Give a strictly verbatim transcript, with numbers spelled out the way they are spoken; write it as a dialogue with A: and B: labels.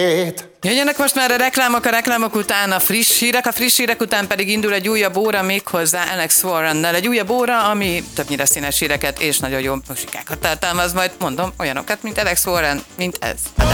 A: Jöjjenek most már a reklámok, a reklámok után a friss hírek, a friss hírek után pedig indul egy újabb óra, méghozzá Alex Warrennel. Egy újabb óra, ami többnyire színes híreket és nagyon jó muzsikákat tartalmaz, majd mondom olyanokat, mint Alex Warren, mint ez.